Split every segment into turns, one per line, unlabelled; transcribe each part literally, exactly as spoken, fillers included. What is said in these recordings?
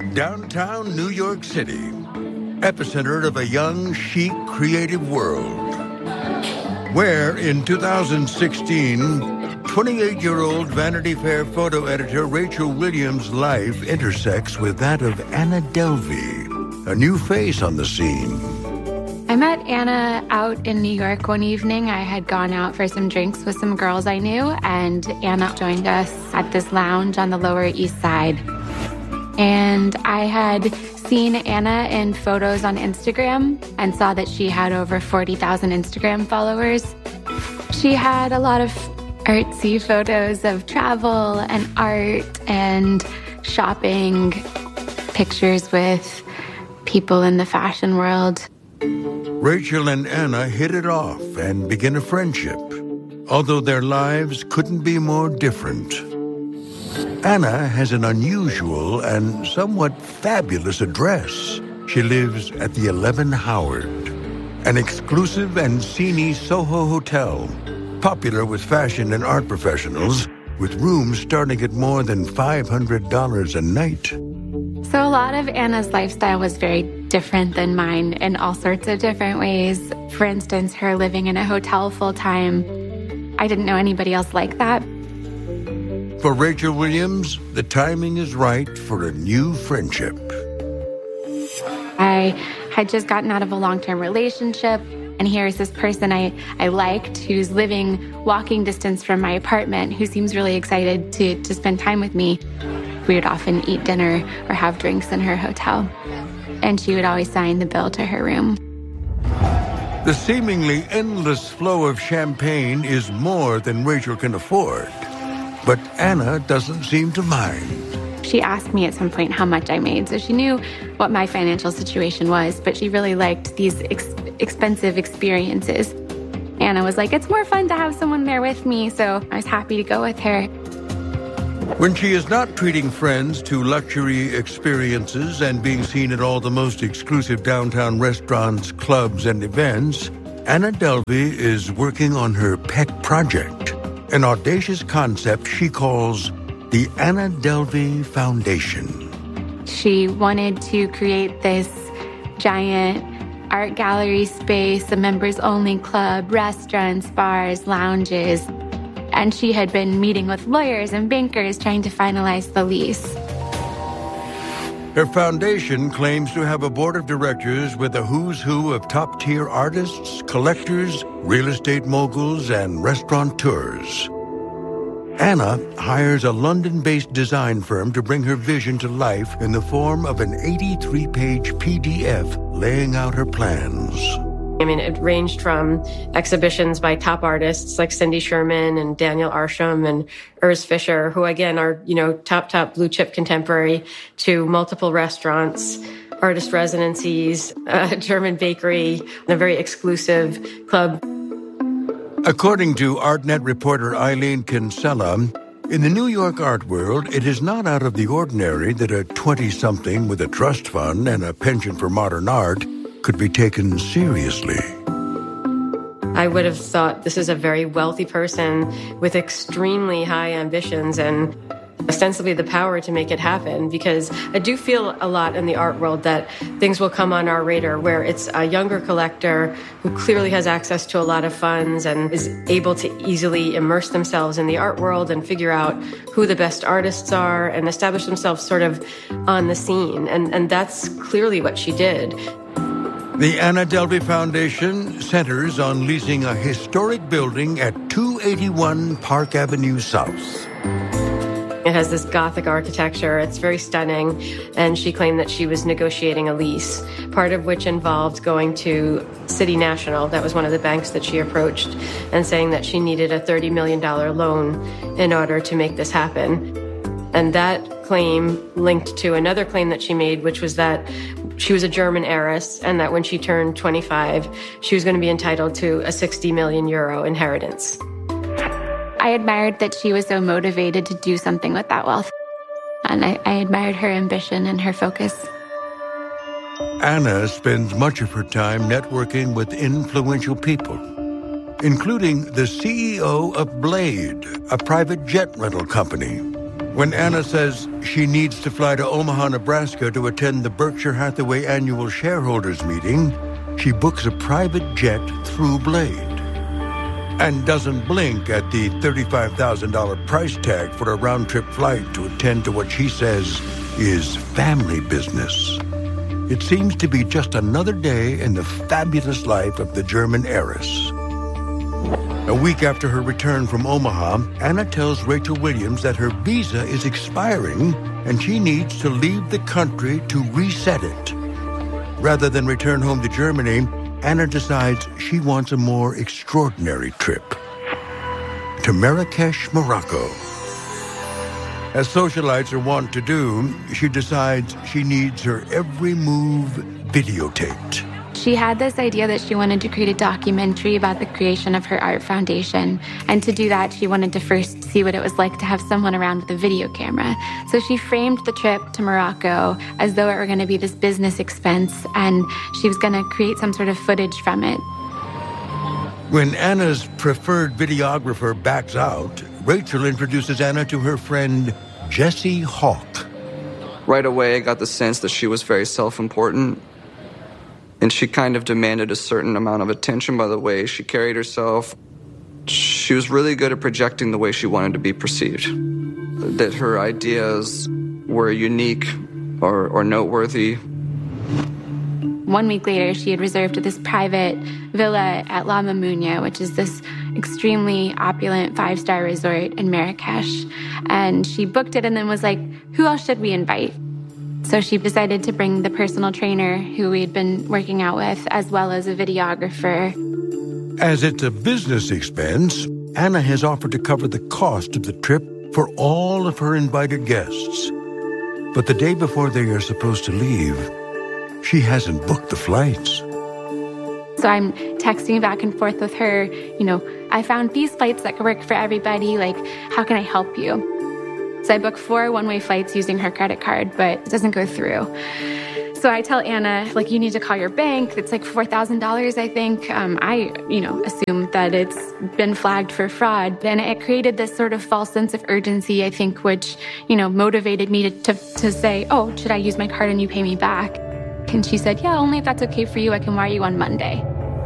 Downtown New York City, epicenter of a young, chic, creative world, where in two thousand sixteen, twenty-eight-year-old Vanity Fair photo editor Rachel Williams' life intersects with that of Anna Delvey, a new face on the scene.
I met Anna out in New York one evening. I had gone out for some drinks with some girls I knew, and Anna joined us at this lounge on the Lower East Side. And I had seen Anna in photos on Instagram and saw that she had over forty thousand Instagram followers. She had a lot of artsy photos of travel and art and shopping, pictures with people in the fashion world.
Rachel and Anna hit it off and began a friendship, although their lives couldn't be more different. Anna has an unusual and somewhat fabulous address. She lives at the eleven Howard, an exclusive and sceney Soho hotel, popular with fashion and art professionals, with rooms starting at more than five hundred dollars a night.
So a lot of Anna's lifestyle was very different than mine in all sorts of different ways. For instance, her living in a hotel full-time. I didn't know anybody else like that.
For Rachel Williams, the timing is right for a new friendship.
I had just gotten out of a long-term relationship, and here's this person I, I liked who's living walking distance from my apartment, who seems really excited to, to spend time with me. We would often eat dinner or have drinks in her hotel, and she would always sign the bill to her room.
The seemingly endless flow of champagne is more than Rachel can afford. But Anna doesn't seem to mind.
She asked me at some point how much I made, so she knew what my financial situation was, but she really liked these ex- expensive experiences. Anna was like, it's more fun to have someone there with me, so I was happy to go with her.
When she is not treating friends to luxury experiences and being seen at all the most exclusive downtown restaurants, clubs, and events, Anna Delvey is working on her pet project, an audacious concept she calls the Anna Delvey Foundation.
She wanted to create this giant art gallery space, a members-only club, restaurants, bars, lounges. And she had been meeting with lawyers and bankers trying to finalize the lease.
Her foundation claims to have a board of directors with a who's who of top-tier artists, collectors, real estate moguls, and restaurateurs. Anna hires a London-based design firm to bring her vision to life in the form of an eighty-three page P D F laying out her plans.
I mean, it ranged from exhibitions by top artists like Cindy Sherman and Daniel Arsham and Urs Fischer, who again are, you know, top, top blue chip contemporary, to multiple restaurants, artist residencies, a German bakery, a very exclusive club.
According to ArtNet reporter Eileen Kinsella, in the New York art world, it is not out of the ordinary that a twenty-something with a trust fund and a penchant for modern art could be taken seriously.
I would have thought this is a very wealthy person with extremely high ambitions and ostensibly the power to make it happen, because I do feel a lot in the art world that things will come on our radar where it's a younger collector who clearly has access to a lot of funds and is able to easily immerse themselves in the art world and figure out who the best artists are and establish themselves sort of on the scene. And, and that's clearly what she did.
The Anna Delvey Foundation centers on leasing a historic building at two eighty-one Park Avenue South.
It has this Gothic architecture. It's very stunning. And she claimed that she was negotiating a lease, part of which involved going to City National, that was one of the banks that she approached, and saying that she needed a thirty million dollars loan in order to make this happen. And that claim linked to another claim that she made, which was that she was a German heiress and that when she turned twenty-five, she was going to be entitled to a sixty million euro inheritance.
I admired that she was so motivated to do something with that wealth. And I, I admired her ambition and her focus.
Anna spends much of her time networking with influential people, including the C E O of Blade, a private jet rental company, When Anna says she needs to fly to Omaha, Nebraska to attend the Berkshire Hathaway annual shareholders meeting, she books a private jet through Blade and doesn't blink at the thirty-five thousand dollars price tag for a round-trip flight to attend to what she says is family business. It seems to be just another day in the fabulous life of the German heiress. A week after her return from Omaha, Anna tells Rachel Williams that her visa is expiring and she needs to leave the country to reset it. Rather than return home to Germany, Anna decides she wants a more extraordinary trip to Marrakesh, Morocco. As socialites are wont to do, she decides she needs her every move videotaped.
She had this idea that she wanted to create a documentary about the creation of her art foundation. And to do that, she wanted to first see what it was like to have someone around with a video camera. So she framed the trip to Morocco as though it were going to be this business expense, and she was going to create some sort of footage from it.
When Anna's preferred videographer backs out, Rachel introduces Anna to her friend, Jessie Hawk.
Right away, I got the sense that she was very self-important. And she kind of demanded a certain amount of attention by the way she carried herself. She was really good at projecting the way she wanted to be perceived. That her ideas were unique or, or noteworthy.
One week later, she had reserved this private villa at La Mamounia, which is this extremely opulent five-star resort in Marrakesh. And she booked it and then was like, who else should we invite? So she decided to bring the personal trainer who we'd been working out with, as well as a videographer.
As it's a business expense, Anna has offered to cover the cost of the trip for all of her invited guests. But the day before they are supposed to leave, she hasn't booked the flights.
So I'm texting back and forth with her, you know, I found these flights that could work for everybody. Like, how can I help you? So I book four one-way flights using her credit card, but it doesn't go through. So I tell Anna, like, you need to call your bank. It's like four thousand dollars, I think. Um, I, you know, assume that it's been flagged for fraud. And it created this sort of false sense of urgency, I think, which, you know, motivated me to, to, to say, oh, should I use my card and you pay me back? And she said, yeah, only if that's okay for you. I can wire you on Monday.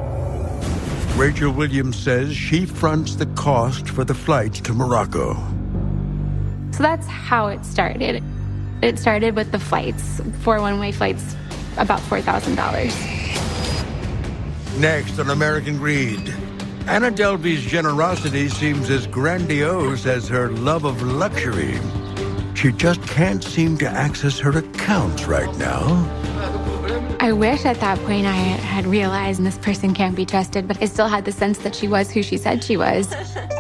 Rachel Williams says she fronts the cost for the flights to Morocco.
So that's how it started. It started with the flights, four one-way flights, about four thousand dollars.
Next on American Greed, Anna Delvey's generosity seems as grandiose as her love of luxury. She just can't seem to access her accounts right now.
I wish at that point I had realized this person can't be trusted, but I still had the sense that she was who she said she was.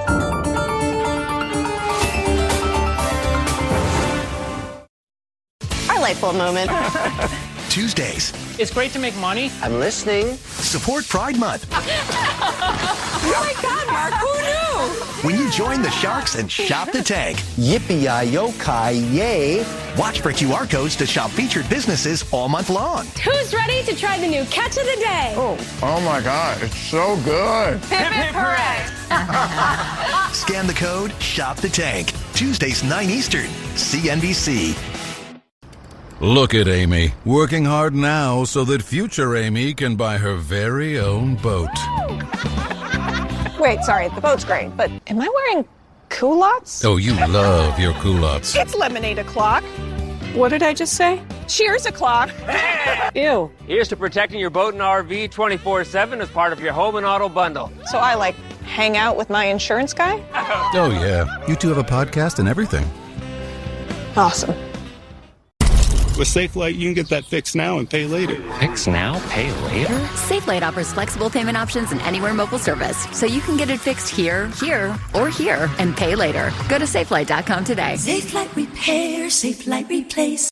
Delightful moment.
Tuesdays.
It's great to make money.
I'm listening.
Support Pride Month.
Oh my God, Mark, who knew?
When you join the Sharks and shop the tank.
Yippee-yi-yo-ki-yay.
Watch for Q R codes to shop featured businesses all month long.
Who's ready to try the new catch of the day?
Oh, oh my God, it's so good.
Hip, hip, hooray.
Scan the code, shop the tank. Tuesdays, nine Eastern, C N B C.
Look at Amy, working hard now so that future Amy can buy her very own boat.
Wait, sorry, the boat's great, but am I wearing culottes?
Oh, you love your culottes.
It's lemonade o'clock. What did I just say? Cheers o'clock. Ew.
Here's to protecting your boat and R V twenty-four seven as part of your home and auto bundle.
So I, like, hang out with my insurance guy?
Oh, yeah. You two have a podcast and everything.
Awesome.
With SafeLight, you can get that fixed now and pay later.
Fix now, pay later?
SafeLight offers flexible payment options and anywhere mobile service, so you can get it fixed here, here, or here, and pay later. Go to safelight dot com today.
SafeLight Repair, SafeLight Replace.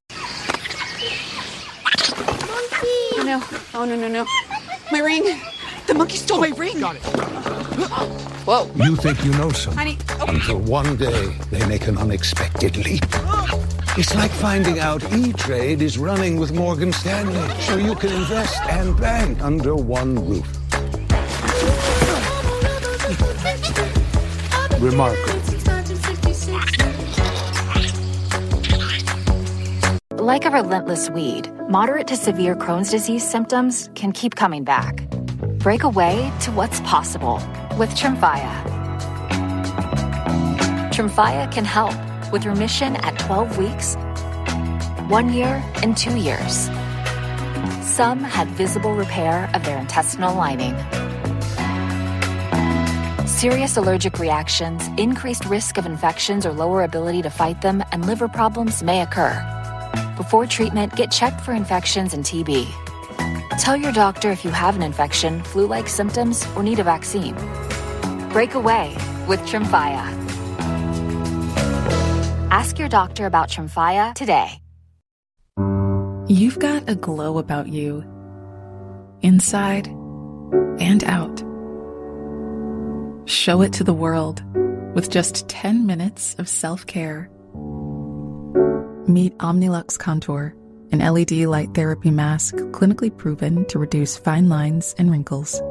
Monkey! Oh, no. Oh, no, no, no. My ring. The monkey stole my ring.
Got it.
Whoa.
You think you know something.
Honey. Oh.
Until one day, they make an unexpected leap. It's like finding out E-Trade is running with Morgan Stanley, so you can invest and bank under one roof.
Remarkable.
Like a relentless weed, moderate to severe Crohn's disease symptoms can keep coming back. Break away to what's possible with Tremfya. Tremfya can help with remission at twelve weeks, one year, and two years. Some had visible repair of their intestinal lining. Serious allergic reactions, increased risk of infections or lower ability to fight them, and liver problems may occur. Before treatment, get checked for infections and T B. Tell your doctor if you have an infection, flu-like symptoms, or need a vaccine. Break away with Tremfya. Ask your doctor about Tremfya today.
You've got a glow about you, inside and out. Show it to the world with just ten minutes of self-care. Meet Omnilux Contour, an L E D light therapy mask clinically proven to reduce fine lines and wrinkles.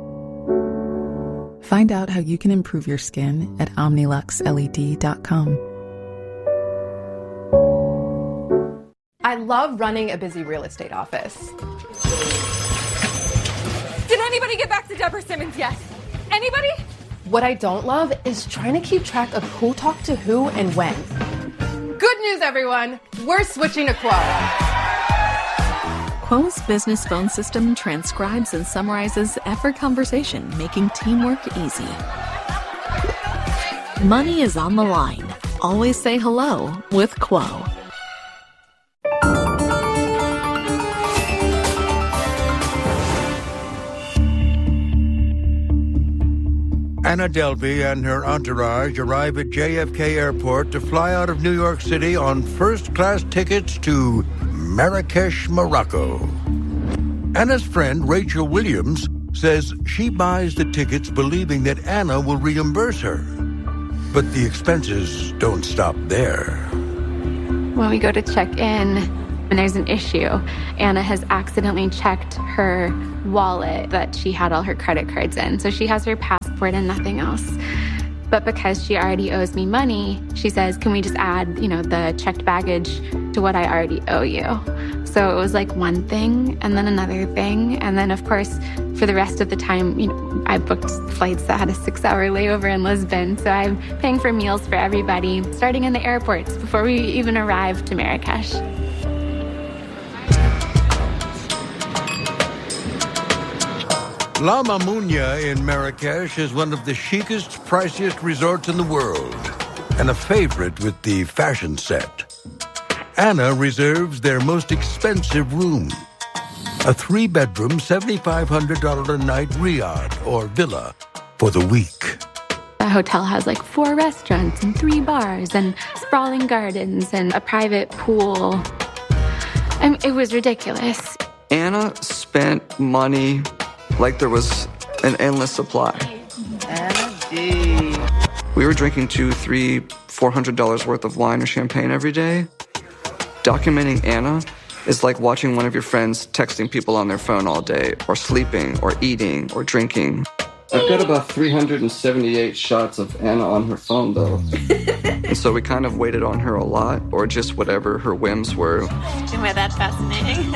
Find out how you can improve your skin at omnilux L E D dot com.
I love running a busy real estate office.
Did anybody get back to Deborah Simmons yet? Anybody?
What I don't love is trying to keep track of who talked to who and when. Good news, everyone. We're switching to Quo.
Quo's business phone system transcribes and summarizes every conversation, making teamwork easy. Money is on the line. Always say hello with Quo.
Anna Delvey and her entourage arrive at J F K Airport to fly out of New York City on first-class tickets to Marrakesh, Morocco. Anna's friend, Rachel Williams, says she buys the tickets believing that Anna will reimburse her. But the expenses don't stop there.
When we go to check in, and there's an issue, Anna has accidentally checked her wallet that she had all her credit cards in. So she has her passport and nothing else. But because she already owes me money, she says, can we just add, you know, the checked baggage to what I already owe you? So it was like one thing and then another thing. And then, of course, for the rest of the time, you know, I booked flights that had a six-hour layover in Lisbon. So I'm paying for meals for everybody, starting in the airports before we even arrived to Marrakesh.
La Mamounia in Marrakesh is one of the chicest, priciest resorts in the world, and a favorite with the fashion set. Anna reserves their most expensive room, a three-bedroom, seven thousand five hundred dollars a night riad, or villa, for the week.
The hotel has like four restaurants and three bars and sprawling gardens and a private pool. I mean, it was ridiculous.
Anna spent money like there was an endless supply.
Anna D.
We were drinking two, three, four hundred dollars worth of wine or champagne every day. Documenting Anna is like watching one of your friends texting people on their phone all day, or sleeping, or eating, or drinking. I've got about three hundred seventy-eight shots of Anna on her phone, though. And so we kind of waited on her a lot, or just whatever her whims were.
Why that's fascinating.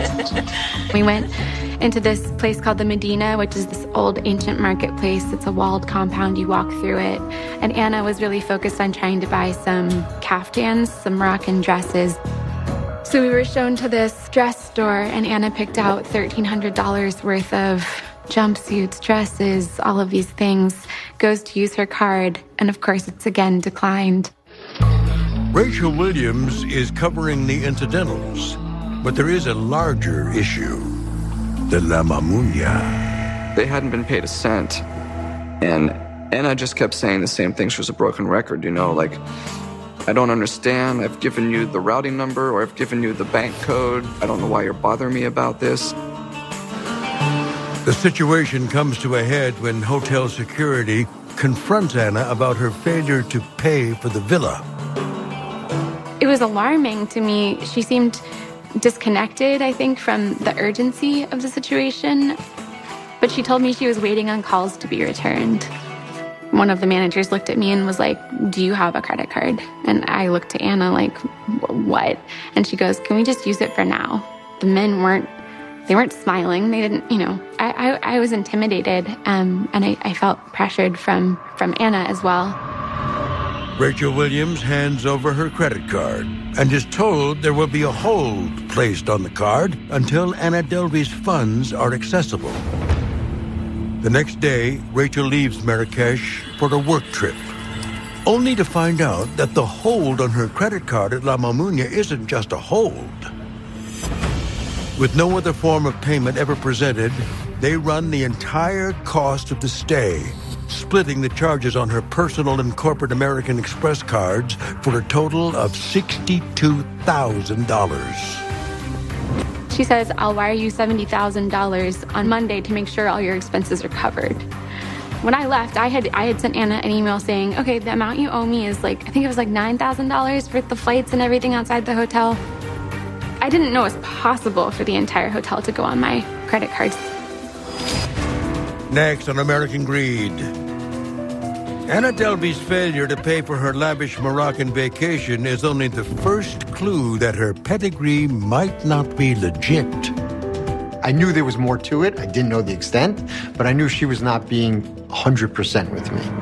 We went into this place called the Medina, which is this old ancient marketplace. It's a walled compound. You walk through it. And Anna was really focused on trying to buy some kaftans, some Moroccan dresses. So we were shown to this dress store, and Anna picked out thirteen hundred dollars worth of jumpsuits, dresses, all of these things, goes to use her card, and of course it's again declined.
Rachel Williams is covering the incidentals, but there is a larger issue, the La Mamounia.
They hadn't been paid a cent, and Anna just kept saying the same thing. She was a broken record, you know, like, I don't understand, I've given you the routing number, or I've given you the bank code, I don't know why you're bothering me about this.
The situation comes to a head when hotel security confronts Anna about her failure to pay for the villa.
It was alarming to me. She seemed disconnected, I think, from the urgency of the situation. But she told me she was waiting on calls to be returned. One of the managers looked at me and was like, do you have a credit card? And I looked to Anna like, what? And she goes, can we just use it for now? The men weren't, they weren't smiling. They didn't, you know, I, I, I was intimidated, um, and I, I felt pressured from, from Anna as well.
Rachel Williams hands over her credit card and is told there will be a hold placed on the card until Anna Delvey's funds are accessible. The next day, Rachel leaves Marrakesh for a work trip, only to find out that the hold on her credit card at La Mamounia isn't just a hold. With no other form of payment ever presented, they run the entire cost of the stay, splitting the charges on her personal and corporate American Express cards for a total of sixty-two thousand dollars.
She says, I'll wire you seventy thousand dollars on Monday to make sure all your expenses are covered. When I left, I had I had sent Anna an email saying, okay, the amount you owe me is like, I think it was like nine thousand dollars for the flights and everything outside the hotel. I didn't know it was possible for the entire hotel to go on my credit cards.
Next on American Greed. Anna Delvey's failure to pay for her lavish Moroccan vacation is only the first clue that her pedigree might not be legit.
I knew there was more to it. I didn't know the extent, but I knew she was not being one hundred percent with me.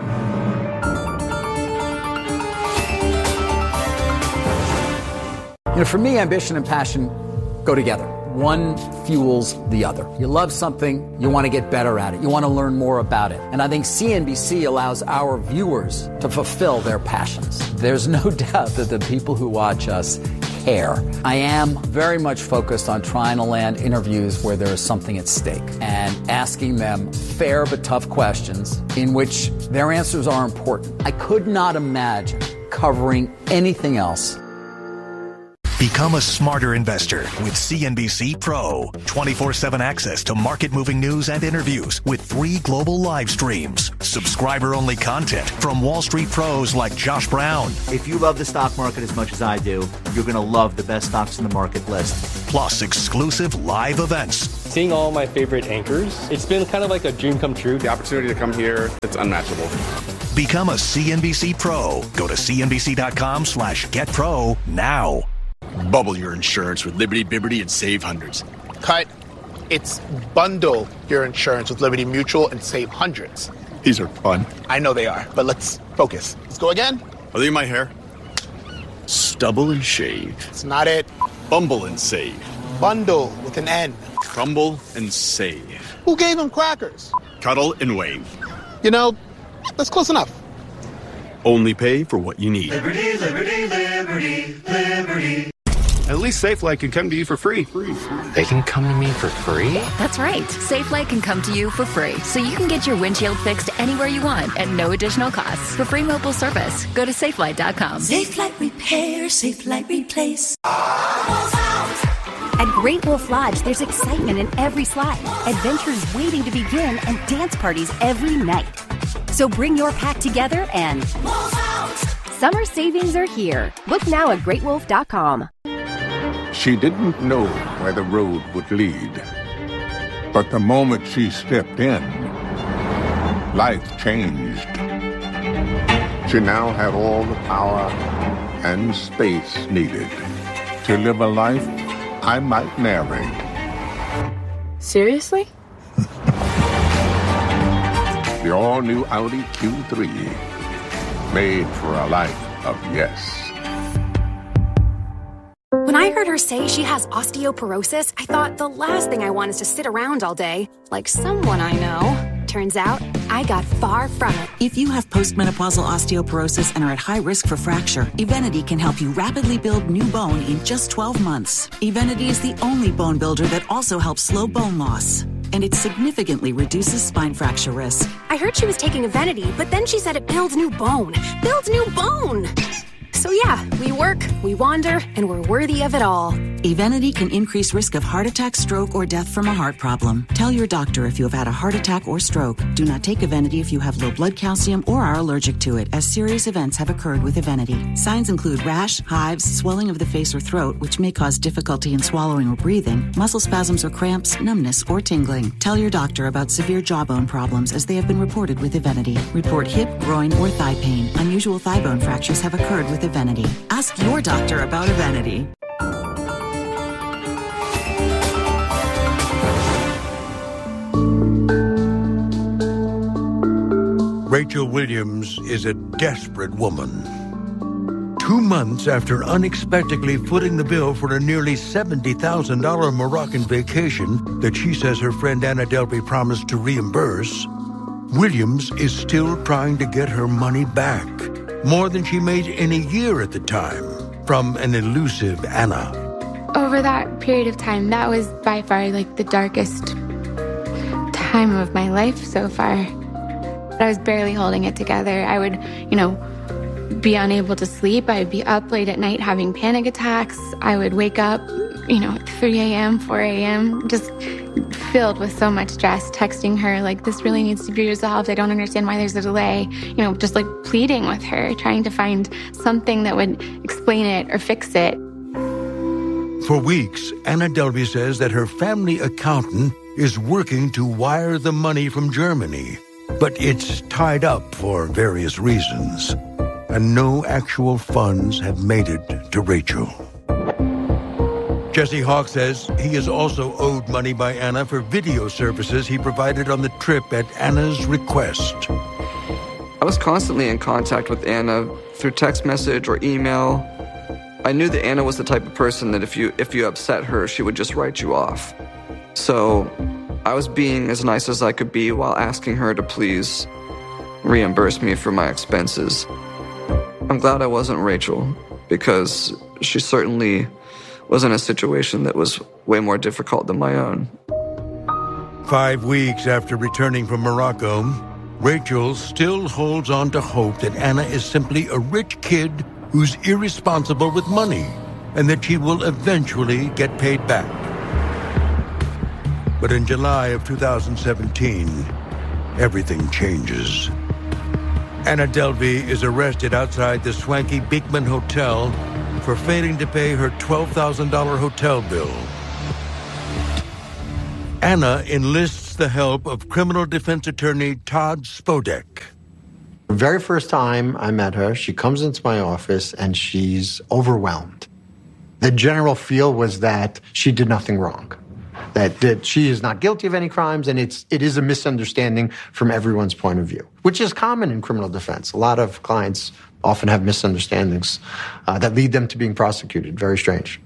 You know, for me, ambition and passion go together. One fuels the other. You love something, you want to get better at it. You want to learn more about it. And I think C N B C allows our viewers to fulfill their passions. There's no doubt that the people who watch us care. I am very much focused on trying to land interviews where there is something at stake and asking them fair but tough questions in which their answers are important. I could not imagine covering anything else.
Become a smarter investor with C N B C Pro. twenty-four seven access to market-moving news and interviews with three global live streams. Subscriber-only content from Wall Street pros like Josh Brown.
If you love the stock market as much as I do, you're going to love the best stocks in the market list.
Plus exclusive live events.
Seeing all my favorite anchors, it's been kind of like a dream come true.
The opportunity to come here, it's unmatchable.
Become a C N B C Pro. Go to cnbc.com slash get pro now.
Bubble your insurance with Liberty, Biberty, and save hundreds.
Cut. It's bundle your insurance with Liberty Mutual and save hundreds.
These are fun.
I know they are, but let's focus. Let's go again.
Are they in my hair? Stubble and shave.
It's not it.
Bumble and save.
Bundle with an N.
Crumble and save.
Who gave him crackers?
Cuddle and wave.
You know, that's close enough.
Only pay for what you need.
Liberty, liberty, liberty, liberty.
At least Safelite can come to you for free.
They can come to me for free?
That's right. Safelite can come to you for free, so you can get your windshield fixed anywhere you want at no additional cost. For free mobile service, go to safelite dot com.
Safelite Repair, Safelite Replace.
At Great Wolf Lodge, there's excitement in every slide, adventures waiting to begin, and dance parties every night. So bring your pack together and summer savings are here. Book now at great wolf dot com.
She didn't know where the road would lead. But the moment she stepped in, life changed. She now had all the power and space needed to live a life I might narrate.
Seriously?
The all-new Audi Q three, made for a life of yes.
When I heard her say she has osteoporosis, I thought the last thing I want is to sit around all day, like someone I know. Turns out, I got far from it.
If you have postmenopausal osteoporosis and are at high risk for fracture, Evenity can help you rapidly build new bone in just twelve months. Evenity is the only bone builder that also helps slow bone loss. And it significantly reduces spine fracture risk.
I heard she was taking Evenity, but then she said it builds new bone. Builds new bone! So yeah, we work, we wander, and we're worthy of it all.
Evenity can increase risk of heart attack, stroke, or death from a heart problem. Tell your doctor if you have had a heart attack or stroke. Do not take Evenity if you have low blood calcium or are allergic to it, as serious events have occurred with Evenity. Signs include rash, hives, swelling of the face or throat, which may cause difficulty in swallowing or breathing, muscle spasms or cramps, numbness, or tingling. Tell your doctor about severe jawbone problems, as they have been reported with Evenity. Report hip, groin, or thigh pain. Unusual thigh bone fractures have occurred with Evenity. Ask your doctor about Evenity.
Rachel Williams is a desperate woman. Two months after unexpectedly footing the bill for a nearly seventy thousand dollars Moroccan vacation that she says her friend Anna Delvey promised to reimburse, Williams is still trying to get her money back, more than she made in a year at the time, from an elusive Anna.
Over that period of time, that was by far like the darkest time of my life so far. I was barely holding it together. I would, you know, be unable to sleep. I'd be up late at night having panic attacks. I would wake up, you know, at three a.m., four a.m., just filled with so much stress, texting her, like, this really needs to be resolved. I don't understand why there's a delay. You know, just like pleading with her, trying to find something that would explain it or fix it.
For weeks, Anna Delvey says that her family accountant is working to wire the money from Germany, but it's tied up for various reasons, and no actual funds have made it to Rachel. Jesse Hawk says he is also owed money by Anna for video services he provided on the trip at Anna's request.
I was constantly in contact with Anna through text message or email. I knew that Anna was the type of person that if you if you upset her, she would just write you off. So I was being as nice as I could be while asking her to please reimburse me for my expenses. I'm glad I wasn't Rachel, because she certainly was in a situation that was way more difficult than my own.
Five weeks after returning from Morocco, Rachel still holds on to hope that Anna is simply a rich kid who's irresponsible with money, and that she will eventually get paid back. But in July of two thousand seventeen, everything changes. Anna Delvey is arrested outside the swanky Beekman Hotel for failing to pay her twelve thousand dollars hotel bill. Anna enlists the help of criminal defense attorney Todd Spodek.
The very first time I met her, she comes into my office and she's overwhelmed. The general feel was that she did nothing wrong, that, that she is not guilty of any crimes, and it's, it is a misunderstanding from everyone's point of view, which is common in criminal defense. A lot of clients often have misunderstandings uh, that lead them to being prosecuted. Very strange.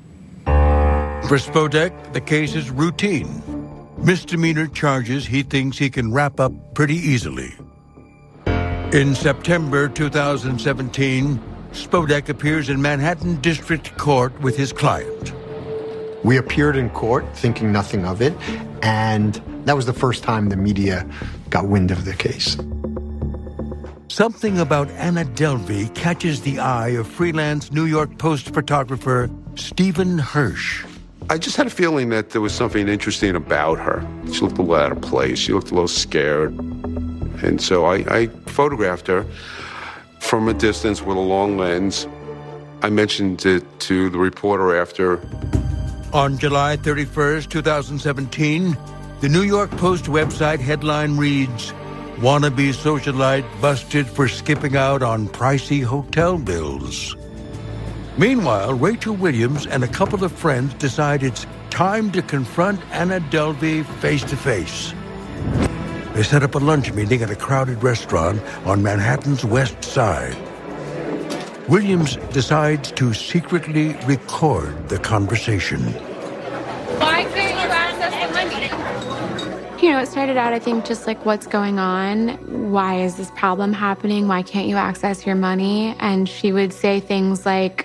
For Spodek, the case is routine. Misdemeanor charges he thinks he can wrap up pretty easily. In September two thousand seventeen, Spodek appears in Manhattan District Court with his client.
We appeared in court thinking nothing of it, and that was the first time the media got wind of the case.
Something about Anna Delvey catches the eye of freelance New York Post photographer Stephen Hirsch.
I just had a feeling that there was something interesting about her. She looked a little out of place. She looked a little scared. And so I, I photographed her from a distance with a long lens. I mentioned it to the reporter after.
On July thirty-first, two thousand seventeen, the New York Post website headline reads, "Wannabe socialite busted for skipping out on pricey hotel bills." Meanwhile, Rachel Williams and a couple of friends decide it's time to confront Anna Delvey face-to-face. They set up a lunch meeting at a crowded restaurant on Manhattan's West Side. Williams decides to secretly record the conversation.
Why can't you access the money? You know, it started out, I think, just like, what's going on? Why is this problem happening? Why can't you access your money? And she would say things like,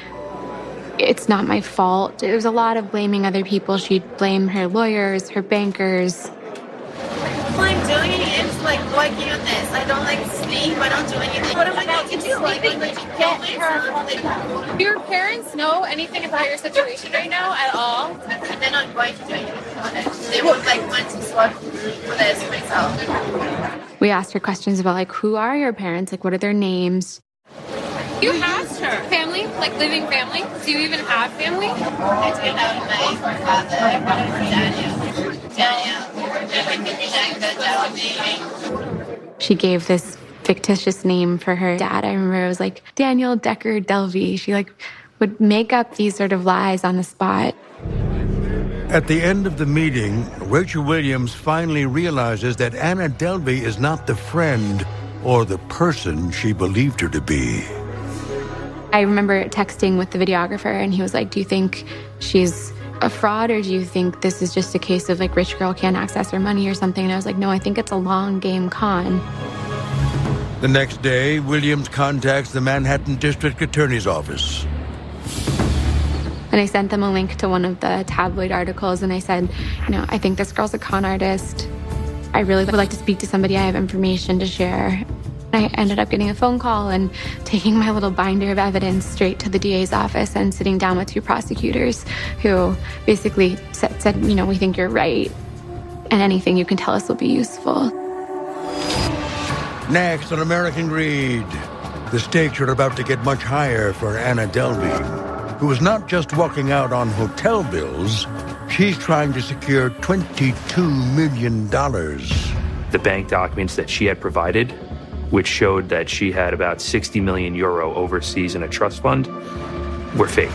it's not my fault. There was a lot of blaming other people. She'd blame her lawyers, her bankers.
All I'm doing is like working on this. I don't like sleep. I don't do anything. What am I going to do? Like, I'm going to get her.
Do your parents know anything about your situation right now at all?
They're not going to do anything about it. They would like want to swap for this myself.
We asked her questions about like, who are your parents? Like, what are their names?
You asked her. Family? Like living family? Do you even have family?
I do have my father, Daniel. Daniel. Everything Daniel.
She gave this fictitious name for her dad. I remember it was like Daniel Decker Delvey. She like would make up these sort of lies on the spot.
At the end of the meeting, Rachel Williams finally realizes that Anna Delvey is not the friend or the person she believed her to be.
I remember texting with the videographer, and he was like, do you think she's a fraud, or do you think this is just a case of like rich girl can't access her money or something? And I was like, no, I think it's a long game con.
The next day, Williams contacts the Manhattan District Attorney's Office.
And I sent them a link to one of the tabloid articles, and I said, you know, I think this girl's a con artist. I really would like to speak to somebody. I have information to share. I ended up getting a phone call and taking my little binder of evidence straight to the D A's office and sitting down with two prosecutors who basically said, said, you know, we think you're right, and anything you can tell us will be useful.
Next on American Greed, the stakes are about to get much higher for Anna Delvey, who is not just walking out on hotel bills. She's trying to secure twenty-two million dollars.
The bank documents that she had provided, which showed that she had about sixty million euro overseas in a trust fund, were fake.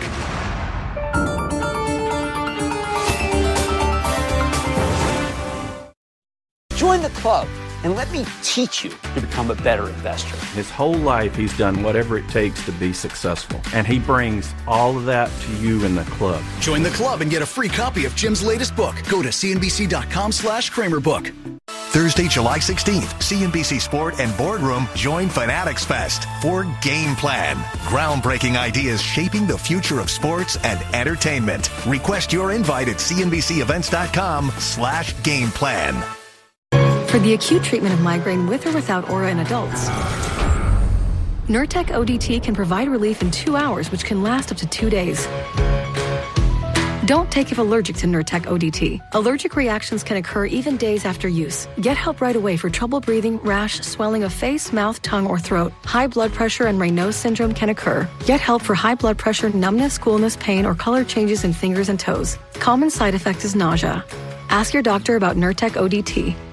Join the club and let me teach you to become a better investor.
His whole life, he's done whatever it takes to be successful. And he brings all of that to you in the club.
Join the club and get a free copy of Jim's latest book. Go to cnbc.com slash Kramer book. Thursday, July sixteenth, C N B C Sport and Boardroom join Fanatics Fest for Game Plan. Groundbreaking ideas shaping the future of sports and entertainment. Request your invite at cnbcevents.com slash game plan.
For the acute treatment of migraine with or without aura in adults, Nurtec O D T can provide relief in two hours, which can last up to two days. Don't take if allergic to Nurtec O D T. Allergic reactions can occur even days after use. Get help right away for trouble breathing, rash, swelling of face, mouth, tongue, or throat. High blood pressure and Raynaud's syndrome can occur. Get help for high blood pressure, numbness, coolness, pain, or color changes in fingers and toes. Common side effect is nausea. Ask your doctor about Nurtec O D T.